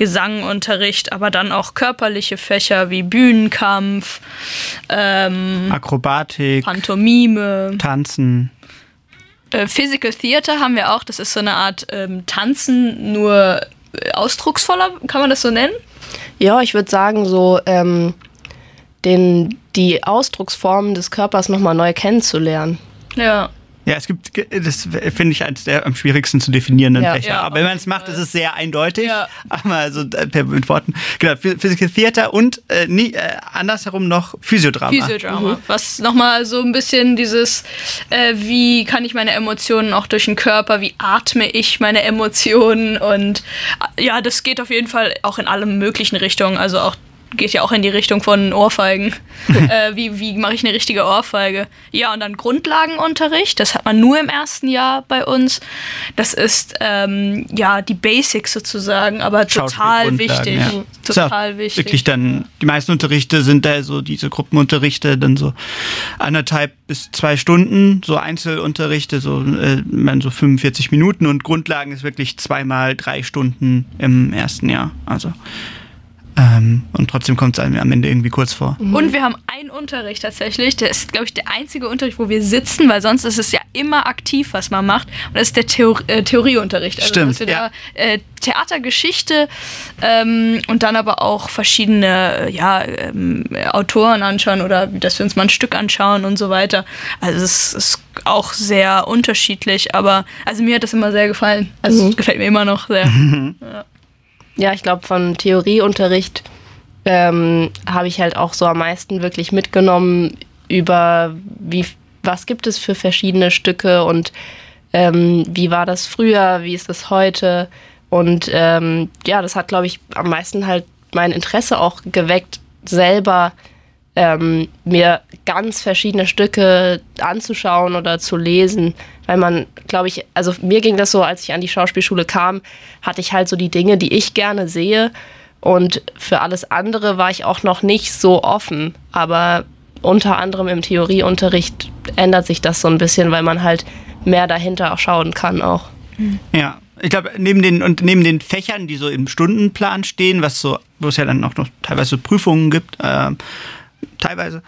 Gesangunterricht, aber dann auch körperliche Fächer wie Bühnenkampf, Akrobatik, Pantomime, Tanzen. Physical Theater haben wir auch. Das ist so eine Art Tanzen, nur ausdrucksvoller, kann man das so nennen? Ja, ich würde sagen, so die Ausdrucksformen des Körpers nochmal neu kennenzulernen. Ja. Ja, es gibt, das finde ich eines der am schwierigsten zu definierenden Fächer. Ja, aber wenn man es macht, ist es sehr eindeutig. Ja. Aber also mit Worten. Genau, Physical Theater und andersherum noch Physiodrama. Physiodrama, was nochmal so ein bisschen dieses, wie kann ich meine Emotionen auch durch den Körper, wie atme ich meine Emotionen und ja, das geht auf jeden Fall auch in alle möglichen Richtungen, also auch geht ja auch in die Richtung von Ohrfeigen. Wie mache ich eine richtige Ohrfeige? Ja, und dann Grundlagenunterricht, das hat man nur im ersten Jahr bei uns. Das ist die Basics sozusagen, aber total wichtig. Ja. Total wichtig. Wirklich dann, die meisten Unterrichte sind da so diese Gruppenunterrichte, dann so 1,5 bis 2 Stunden, so Einzelunterrichte, so 45 Minuten und Grundlagen ist wirklich 2x3 Stunden im ersten Jahr. Also und trotzdem kommt es einem am Ende irgendwie kurz vor. Und wir haben einen Unterricht tatsächlich, der ist, glaube ich, der einzige Unterricht, wo wir sitzen, weil sonst ist es ja immer aktiv, was man macht. Und das ist der Theorieunterricht. Also, stimmt, dass wir da Theatergeschichte und dann aber auch verschiedene Autoren anschauen oder dass wir uns mal ein Stück anschauen und so weiter. Also es ist auch sehr unterschiedlich, aber also mir hat das immer sehr gefallen. Also es gefällt mir immer noch sehr. Ja. Ja, ich glaube, von Theorieunterricht habe ich halt auch so am meisten wirklich mitgenommen über, was gibt es für verschiedene Stücke und wie war das früher, wie ist das heute. Und das hat, glaube ich, am meisten halt mein Interesse auch geweckt, selber mir ganz verschiedene Stücke anzuschauen oder zu lesen, weil man, glaube ich, also mir ging das so, als ich an die Schauspielschule kam, hatte ich halt so die Dinge, die ich gerne sehe und für alles andere war ich auch noch nicht so offen, aber unter anderem im Theorieunterricht ändert sich das so ein bisschen, weil man halt mehr dahinter auch schauen kann auch. Ja. Ich glaube, neben den Fächern, die so im Stundenplan stehen, wo es ja dann auch noch teilweise Prüfungen gibt, teilweise,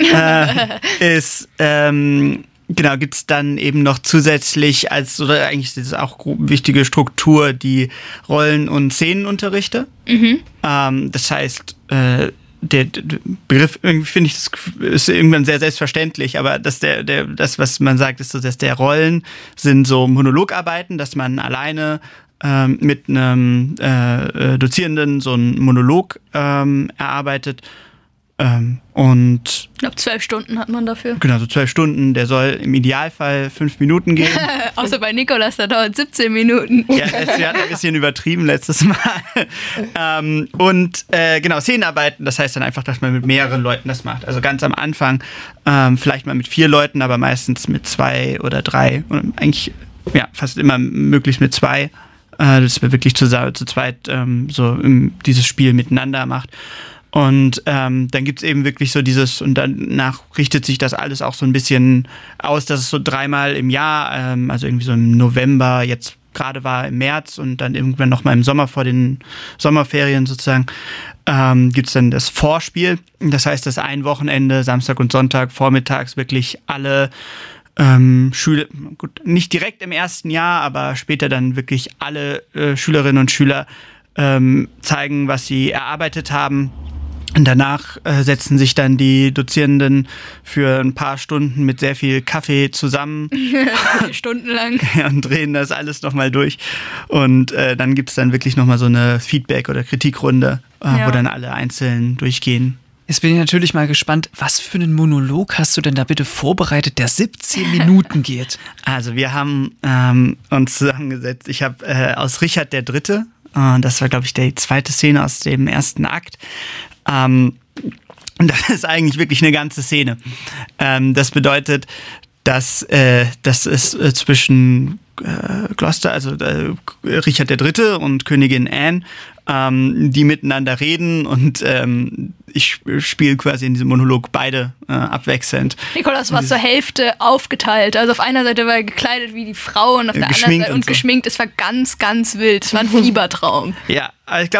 gibt es dann eben noch zusätzlich oder eigentlich ist das auch wichtige Struktur, die Rollen- und Szenenunterrichte. Das heißt, der Begriff, irgendwie finde ich, das ist irgendwann sehr selbstverständlich, aber das, was man sagt, ist so, dass der Rollen sind so Monologarbeiten, dass man alleine mit einem Dozierenden so einen Monolog erarbeitet. Und ich glaube, 12 Stunden hat man dafür. Genau, so 12 Stunden. Der soll im Idealfall 5 Minuten gehen. Außer bei Nikolas, da dauert 17 Minuten. Ja, wir hatten ein bisschen übertrieben letztes Mal. Szenenarbeiten, das heißt dann einfach, dass man mit mehreren Leuten das macht. Also ganz am Anfang vielleicht mal mit 4 Leuten, aber meistens mit 2 oder 3. Und eigentlich fast immer möglichst mit 2. Dass man wirklich zu zweit dieses Spiel miteinander macht. Und dann gibt's eben wirklich so dieses, und danach richtet sich das alles auch so ein bisschen aus, dass es so 3-mal im Jahr, also irgendwie so im November, jetzt gerade war im März und dann irgendwann nochmal im Sommer vor den Sommerferien sozusagen, gibt's dann das Vorspiel. Das heißt, dass ein Wochenende, Samstag und Sonntag, vormittags wirklich alle Schüler, gut, nicht direkt im ersten Jahr, aber später dann wirklich alle Schülerinnen und Schüler zeigen, was sie erarbeitet haben. Und danach setzen sich dann die Dozierenden für ein paar Stunden mit sehr viel Kaffee zusammen. 4 Stunden lang. Und drehen das alles nochmal durch. Und dann gibt es dann wirklich nochmal so eine Feedback- oder Kritikrunde, wo dann alle einzeln durchgehen. Jetzt bin ich natürlich mal gespannt, was für einen Monolog hast du denn da bitte vorbereitet, der 17 Minuten geht? Also wir haben uns zusammengesetzt. Ich habe aus Richard der Dritte, das war, glaube ich, die zweite Szene aus dem ersten Akt. Und das ist eigentlich wirklich eine ganze Szene. Das bedeutet, dass es zwischen Gloucester, also Richard der Dritte und Königin Anne, die miteinander reden und ich spiele quasi in diesem Monolog beide abwechselnd. Nikolas war zur Hälfte aufgeteilt. Also auf einer Seite war er gekleidet wie die Frau und auf der anderen Seite und geschminkt. Es war ganz, ganz wild. Es war ein Fiebertraum. Ja, aber ich glaube,